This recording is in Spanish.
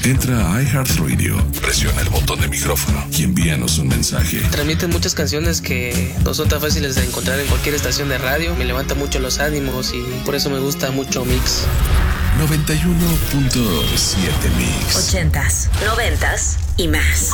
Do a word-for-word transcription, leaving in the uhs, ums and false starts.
Entra a iHeartRadio, presiona el botón de micrófono y envíanos un mensaje. Transmiten muchas canciones que no son tan fáciles de encontrar en cualquier estación de radio. Me levanta mucho los ánimos y por eso me gusta mucho Mix. noventa y uno punto siete Mix. Ochentas, noventas y más.